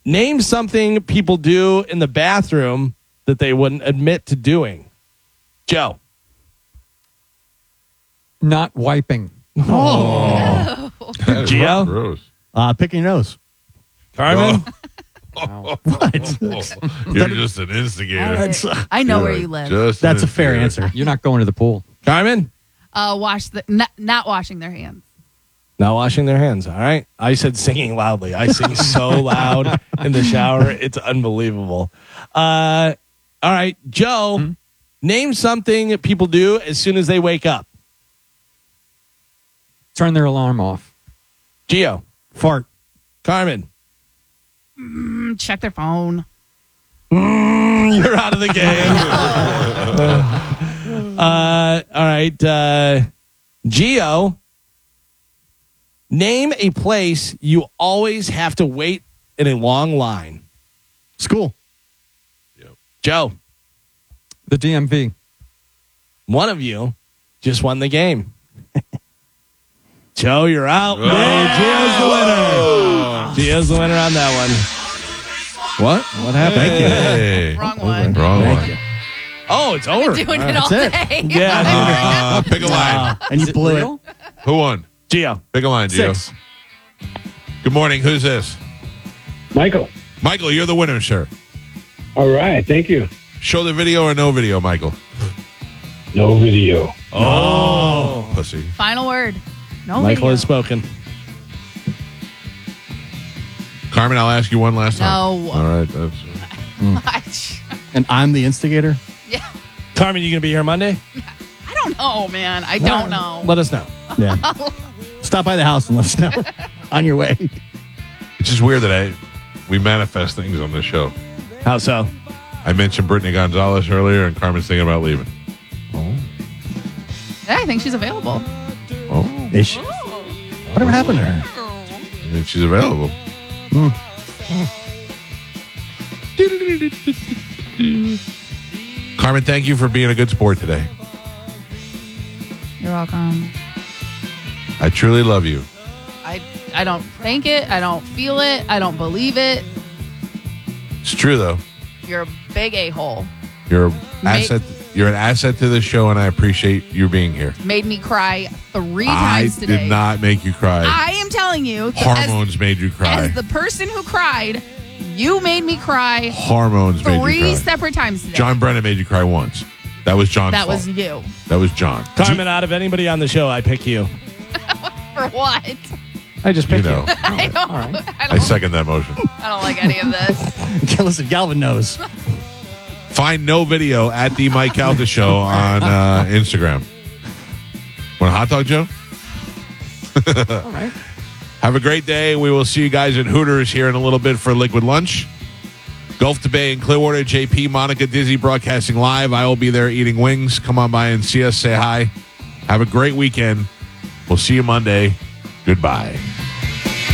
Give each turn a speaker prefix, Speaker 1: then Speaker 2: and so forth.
Speaker 1: Name something people do in the bathroom that they wouldn't admit to doing. Joe.
Speaker 2: Not wiping.
Speaker 1: Oh. Gio?
Speaker 3: Gross.
Speaker 4: Picking your nose.
Speaker 1: Carmen?
Speaker 4: What?
Speaker 3: You're just an instigator.
Speaker 5: I know where you live.
Speaker 4: That's a fair answer.
Speaker 2: You're not going to the pool.
Speaker 1: Carmen?
Speaker 5: Not washing their hands.
Speaker 1: Not washing their hands. All right. I said singing loudly. I sing so loud in the shower. It's unbelievable. All right. Joe, name something people do as soon as they wake up.
Speaker 2: Turn their alarm off.
Speaker 1: Gio.
Speaker 4: Fart.
Speaker 1: Carmen.
Speaker 5: Check their phone.
Speaker 1: You're out of the game. All right. Gio. Name a place you always have to wait in a long line.
Speaker 4: School.
Speaker 3: Yep.
Speaker 1: Joe.
Speaker 2: The DMV.
Speaker 1: One of you just won the game. Joe, you're out.
Speaker 3: Oh.
Speaker 1: Gio's the winner. Gio's the winner on that one. What? What happened?
Speaker 3: Hey.
Speaker 5: Wrong one.
Speaker 3: Wrong
Speaker 4: Thank
Speaker 3: one.
Speaker 4: you.
Speaker 1: Oh, it's over.
Speaker 5: Doing it all
Speaker 4: That's
Speaker 5: day.
Speaker 1: Yeah.
Speaker 3: Pick a line.
Speaker 4: And you blew it.
Speaker 3: Who won?
Speaker 1: Gio.
Speaker 3: Pick a line, Gio.
Speaker 4: 6.
Speaker 3: Good morning. Who's this?
Speaker 6: Michael.
Speaker 3: Michael, you're the winner, sir.
Speaker 6: All right. Thank you.
Speaker 3: Show the video or no video, Michael?
Speaker 6: No video.
Speaker 1: Oh.
Speaker 3: Pussy.
Speaker 5: Final word. No
Speaker 1: Michael
Speaker 5: video.
Speaker 1: has spoken.
Speaker 3: Carmen, I'll ask you one last time.
Speaker 5: No.
Speaker 3: All right. That's,
Speaker 4: And I'm the instigator?
Speaker 5: Yeah.
Speaker 1: Carmen, you going to be here Monday?
Speaker 5: I don't know, man. I don't know.
Speaker 1: Let us know.
Speaker 4: Yeah. Stop by the house and let us know on your way.
Speaker 3: it's just weird that we manifest things on this show.
Speaker 1: How so?
Speaker 3: I mentioned Brittany Gonzalez earlier, and Carmen's thinking about leaving.
Speaker 5: Yeah, I think she's available.
Speaker 3: Oh,
Speaker 4: Is she? Whatever happened to her?
Speaker 3: I mean, she's available. Carmen, thank you for being a good sport today.
Speaker 5: You're welcome.
Speaker 3: I truly love you.
Speaker 5: I don't think it. I don't feel it. I don't believe it.
Speaker 3: It's true, though.
Speaker 5: You're a big a-hole.
Speaker 3: You're an asset. You're an asset to the show, and I appreciate you being here.
Speaker 5: Made me cry 3 times today.
Speaker 3: I did not make you cry.
Speaker 5: I am telling you.
Speaker 3: Hormones made you cry.
Speaker 5: As the person who cried, you made me cry
Speaker 3: Hormones made you cry.
Speaker 5: 3 separate times today.
Speaker 3: John Brennan made you cry once. That was John's
Speaker 5: That
Speaker 3: fault.
Speaker 5: was you.
Speaker 3: That was John.
Speaker 1: Carmen, out of anybody on the show, I pick you.
Speaker 5: For what?
Speaker 1: I just picked
Speaker 3: You know. I second that motion.
Speaker 5: I don't like any of this.
Speaker 4: Listen, Galvin knows.
Speaker 3: Find no video at the Mike Calta Show on Instagram. Want a hot dog, Joe?
Speaker 2: All right.
Speaker 3: Have a great day. We will see you guys at Hooters here in a little bit for Liquid Lunch. Gulf to Bay and Clearwater, JP, Monica, Dizzy broadcasting live. I will be there eating wings. Come on by and see us. Say hi. Have a great weekend. We'll see you Monday. Goodbye.